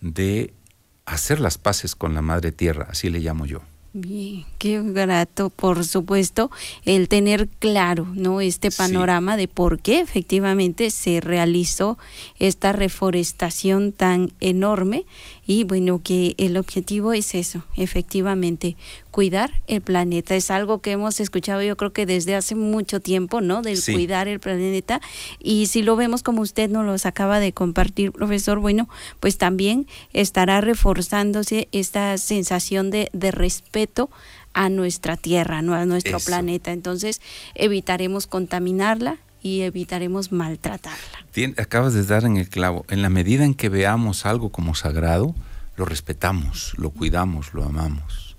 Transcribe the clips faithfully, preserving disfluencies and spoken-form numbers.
de hacer las paces con la madre tierra, así le llamo yo. Bien, qué grato, por supuesto, el tener claro, ¿no?, este panorama sí. de por qué efectivamente se realizó esta reforestación tan enorme y bueno, que el objetivo es eso, efectivamente, cuidar el planeta. Es algo que hemos escuchado yo creo que desde hace mucho tiempo, ¿no?, del sí. cuidar el planeta, y si lo vemos como usted nos los acaba de compartir, profesor, bueno, pues también estará reforzándose esta sensación de, de respeto a nuestra tierra, ¿no?, a nuestro eso. planeta. Entonces evitaremos contaminarla y evitaremos maltratarla. Tien, acabas de dar en el clavo. En la medida en que veamos algo como sagrado, lo respetamos, lo cuidamos, lo amamos.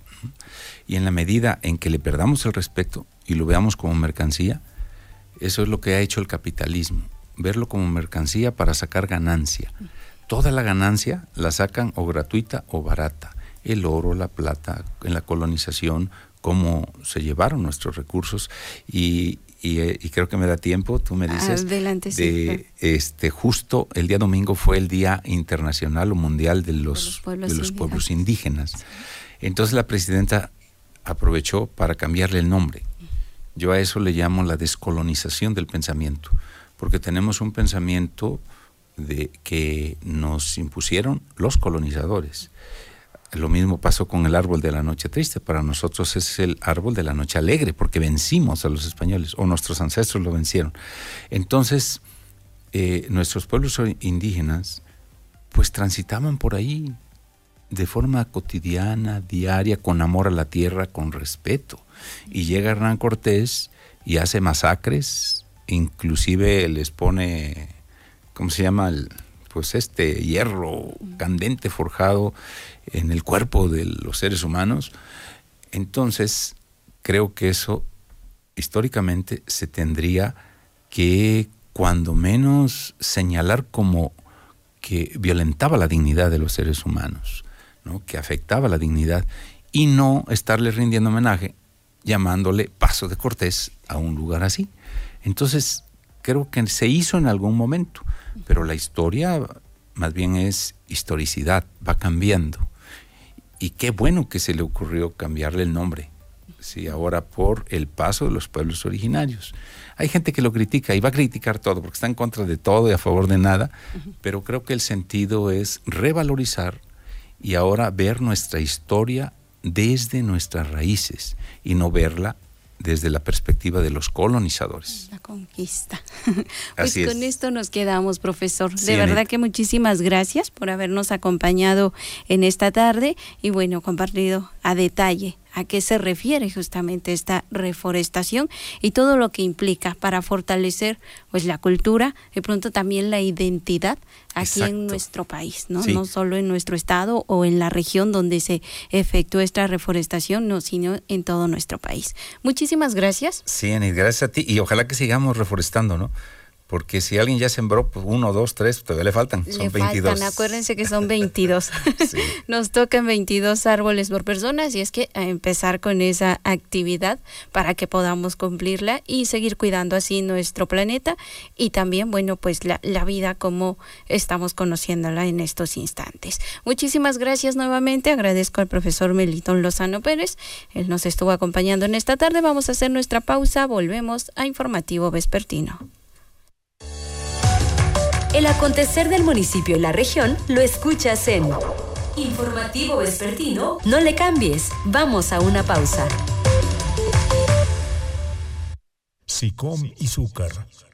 Y en la medida en que le perdamos el respeto y lo veamos como mercancía, eso es lo que ha hecho el capitalismo, verlo como mercancía para sacar ganancia. Toda la ganancia la sacan o gratuita o barata. El oro, la plata, en la colonización, cómo se llevaron nuestros recursos y Y, y creo que me da tiempo, tú me dices, Adelante, sí, de claro. este justo el día domingo fue el Día Internacional o Mundial de los, de los pueblos, de los indígenas. pueblos indígenas. Sí. Entonces la presidenta aprovechó para cambiarle el nombre. Yo a eso le llamo la descolonización del pensamiento, porque tenemos un pensamiento de que nos impusieron los colonizadores. Lo mismo pasó con el árbol de la noche triste. Para nosotros es el árbol de la noche alegre, porque vencimos a los españoles, o nuestros ancestros lo vencieron. Entonces, eh, nuestros pueblos indígenas, pues transitaban por ahí de forma cotidiana, diaria, con amor a la tierra, con respeto. Y llega Hernán Cortés y hace masacres, inclusive les pone, ¿cómo se llama? El, pues este hierro candente forjado en el cuerpo de los seres humanos. Entonces, creo que eso históricamente se tendría que, cuando menos, señalar como que violentaba la dignidad de los seres humanos, ¿no?, que afectaba la dignidad, y no estarle rindiendo homenaje llamándole Paso de Cortés a un lugar así. Entonces, creo que se hizo en algún momento, pero la historia más bien es historicidad, va cambiando. Y qué bueno que se le ocurrió cambiarle el nombre, sí, ahora por el Paso de los Pueblos Originarios. Hay gente que lo critica y va a criticar todo porque está en contra de todo y a favor de nada, uh-huh. pero creo que el sentido es revalorizar y ahora ver nuestra historia desde nuestras raíces y no verla desde la perspectiva de los colonizadores. La conquista. Pues Así con es. esto nos quedamos, profesor. Sí, de verdad Anita. que muchísimas gracias por habernos acompañado en esta tarde y bueno, compartido a detalle a qué se refiere justamente esta reforestación y todo lo que implica para fortalecer pues la cultura, de pronto también la identidad aquí Exacto. en nuestro país, ¿no? Sí. No solo en nuestro estado o en la región donde se efectúa esta reforestación, no, sino en todo nuestro país. Muchísimas gracias. Sí, Anit, gracias a ti y ojalá que sigamos reforestando, ¿no? Porque si alguien ya sembró, pues uno, dos, tres, todavía le faltan, son le veintidós. Faltan, acuérdense que son veintidós. Sí. Nos tocan veintidós árboles por persona, y es que a empezar con esa actividad para que podamos cumplirla y seguir cuidando así nuestro planeta y también, bueno, pues la, la vida como estamos conociéndola en estos instantes. Muchísimas gracias nuevamente, agradezco al profesor Melitón Lozano Pérez, él nos estuvo acompañando en esta tarde. Vamos a hacer nuestra pausa, volvemos a Informativo Vespertino. El acontecer del municipio y la región lo escuchas en Informativo Vespertino. No le cambies, vamos a una pausa. SICOM y Zúcar.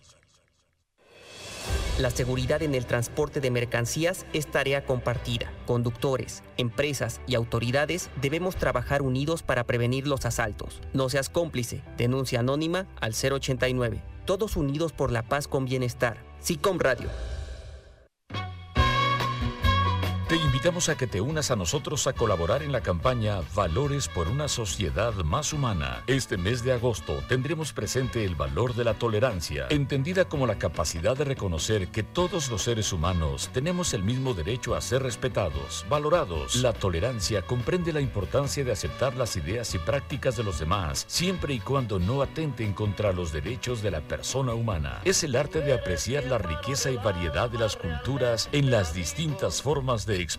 La seguridad en el transporte de mercancías es tarea compartida. Conductores, empresas y autoridades debemos trabajar unidos para prevenir los asaltos. No seas cómplice. Denuncia anónima al cero ochenta y nueve. Todos unidos por la paz con bienestar. SICOM Radio. Te invitamos a que te unas a nosotros a colaborar en la campaña Valores por una sociedad más humana. Este mes de agosto tendremos presente el valor de la tolerancia, entendida como la capacidad de reconocer que todos los seres humanos tenemos el mismo derecho a ser respetados, valorados. La tolerancia comprende la importancia de aceptar las ideas y prácticas de los demás, siempre y cuando no atenten contra los derechos de la persona humana. Es el arte de apreciar la riqueza y variedad de las culturas en las distintas formas de expresión